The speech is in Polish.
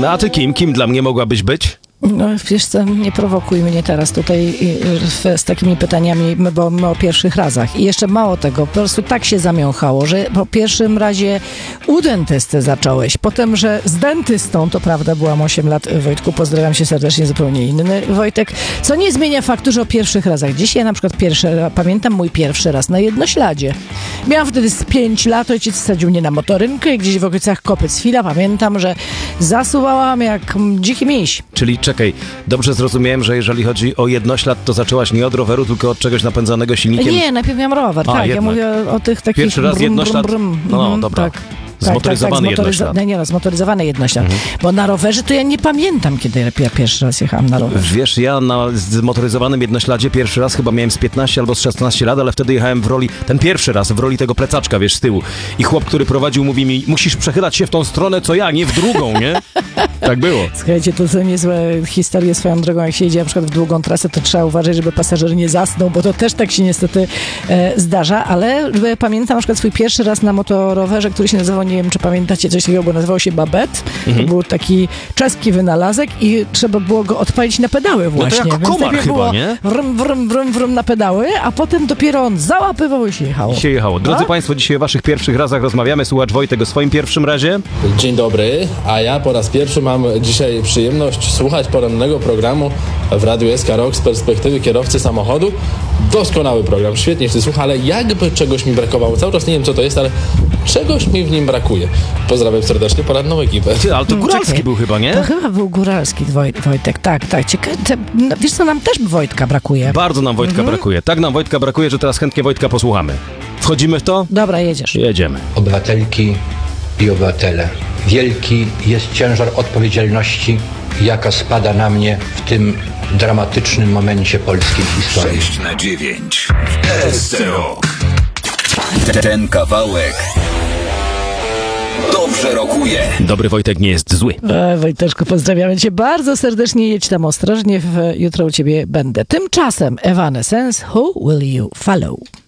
A ty kim? Kim dla mnie mogłabyś być? No, wiesz co, nie prowokuj mnie teraz tutaj z takimi pytaniami, bo my o pierwszych razach. I jeszcze mało tego, po prostu tak się zamiąchało, że po pierwszym razie u dentysty zacząłeś, potem, że z dentystą, to prawda, byłam 8 lat, Wojtku, pozdrawiam się serdecznie, zupełnie inny Wojtek, co nie zmienia faktu, że o pierwszych razach. Dziś ja na przykład pamiętam mój pierwszy raz na jednośladzie. Miałam wtedy z 5 lat, ojciec wsadził mnie na motorynkę i gdzieś w okolicach Kopycwila, pamiętam, że zasuwałam jak dziki miś. Czyli czekaj, dobrze zrozumiałem, że jeżeli chodzi o jednoślad, to zaczęłaś nie od roweru, tylko od czegoś napędzanego silnikiem? Nie, najpierw miałam rower, tak. jednak. Ja mówię o tych takich... Pierwszy raz jednoślad? No, dobra. Tak. Zmotoryzowany jednoślad. Nie, zmotoryzowany jednoślad. Bo na rowerze to ja nie pamiętam, kiedy ja pierwszy raz jechałam na rowerze. Wiesz, ja na zmotoryzowanym jednośladzie pierwszy raz chyba miałem z 15 albo z 16 lat, ale wtedy jechałem w roli, ten pierwszy raz w roli tego plecaczka, wiesz, z tyłu. I chłop, który prowadził, mówi mi, musisz przechylać się w tą stronę, co ja, nie w drugą, nie? Tak było. Słuchajcie, to są niezłe historie swoją drogą. Jak się jedzie na przykład w długą trasę, to trzeba uważać, żeby pasażer nie zasnął, bo to też tak się niestety zdarza. Ale pamiętam na przykład swój pierwszy raz na motorowerze, który się nazywał, nie wiem, czy pamiętacie coś takiego, bo nazywał się Babette. To był taki czeski wynalazek i trzeba było go odpalić na pedały właśnie. No to jak więc komar chyba, było nie? Wrum, wrum, wrum, wrum na pedały, a potem dopiero on załapywał i się jechało. Drodzy Państwo, dzisiaj o waszych pierwszych razach rozmawiamy. Słuchacz Wojtek o swoim pierwszym razie. Dzień dobry, a ja po raz pierwszy mam dzisiaj przyjemność słuchać porannego programu w Radiu SK Rock z perspektywy kierowcy samochodu. Doskonały program, świetnie się słucha, ale jakby czegoś mi brakowało. Cały czas nie wiem, co to jest, ale czegoś mi w nim brakuje. Pozdrawiam serdecznie poranną ekipę. Ty, ale to góralski był chyba, nie? To chyba był góralski Wojtek, tak. Ciekawe, wiesz co, nam też Wojtka brakuje. Bardzo nam Wojtka brakuje. Tak nam Wojtka brakuje, że teraz chętnie Wojtka posłuchamy. Wchodzimy w to? Dobra, jedziesz. Jedziemy. Obywatelki i obywatele, wielki jest ciężar odpowiedzialności, jaka spada na mnie w tym dramatycznym momencie polskiej historii. 6/9 SC Rock. Ten kawałek dobrze rokuje. Dobry Wojtek nie jest zły. Wojteczku, pozdrawiamy cię bardzo serdecznie. Jedź tam ostrożnie, jutro u ciebie będę. Tymczasem Evanescence, Who Will You Follow?